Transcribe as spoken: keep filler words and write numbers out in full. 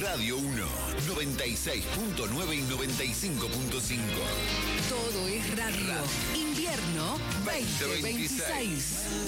Radio uno, noventa y seis punto nueve y noventa y cinco punto cinco. Todo es radio. Invierno veinte veintiséis.